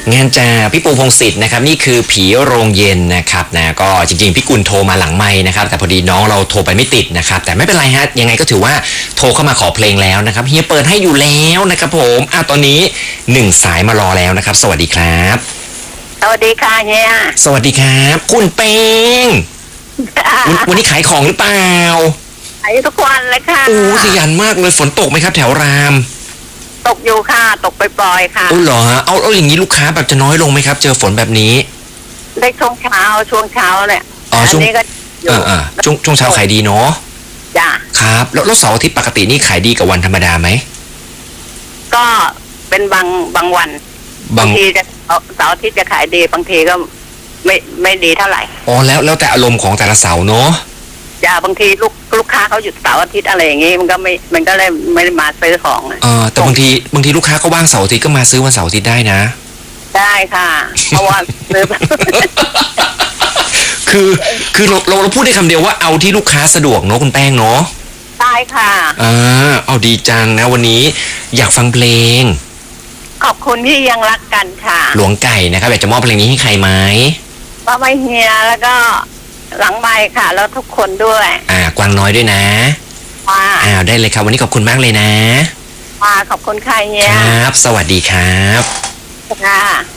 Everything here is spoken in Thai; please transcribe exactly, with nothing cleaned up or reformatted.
งานจ่าพี่ปูพงศิษฐ์นะครับนี่คือผีโรงเย็นนะครับนะก็จริงๆพี่กุลโทรมาหลังไมค์นะครับแต่พอดีน้องเราโทรไปไม่ติดนะครับแต่ไม่เป็นไรฮะยังไงก็ถือว่าโทรเข้ามาขอเพลงแล้วนะครับเฮียเปิดให้อยู่แล้วนะครับผมอ่ะตอนนี้หนึ่งสายมารอแล้วนะครับสวัสดีครับสวัสดีค่ะเฮียสวัสดีครับคุณเป้งวันวันนี้ขายของหรือเปล่าขายทุกวันเลยค่ะโอ้ขยันมากเลยฝนตกไหมครับแถวรามตกอยู่ค่ะตกปล่อยๆค่ะโอ้เหรอฮะเอาเอาอย่างนี้ลูกค้าแบบจะน้อยลงไหมครับเจอฝนแบบนี้ได้ช่วงเช้าช่วงเช้าเนี่ยอ๋อช่วงนี้ก็อ่าอ่าช่วงช่วงเช้าขายดีเนาะจ้ะครับแล้วแล้วเสาร์อาทิตย์ปกตินี่ขายดีกว่าวันธรรมดาไหมก็เป็นบางบางวันบางทีจะเสาร์อาทิตย์จะขายดีบางทีก็ไม่ไม่ดีเท่าไหร่อ๋อแล้วแล้วแต่อารมณ์ของแต่ละเสาร์เนาะจ้ะบางทีลูกลูกค้าเขาหยุดเสาร์อาทิตย์อะไรอย่างงี้มันก็ไม่มันก็เลยไม่ได้มาซื้อของเออแต่บางทีบางทีลูกค้าก็ว่างเสาร์อาทิตย์ก็มาซื้อวันเสาร์อาทิตย์ได้นะได้ค่ะเพราะว่าซื้อคือคือเราเราเราพูดได้คำเดียวว่าเอาที่ลูกค้าสะดวกเนาะคุณแป้งเนาะได้ค่ะอ่าเอาดีจังนะวันนี้อยากฟังเพลงขอบคุณที่ยังรักกันค่ะหลวงไก่นะครับอยากจะมอบเพลงนี้ให้ใครไหมป้าใบเฮียแล้วก็หลังใบค่ะแล้วทุกคนด้วยอ่ากวางน้อยด้วยนะค่ะอ้าวได้เลยครับวันนี้ขอบคุณมากเลยนะค่ะขอบคุณค่ะเฮียครับสวัสดีครับค่ะ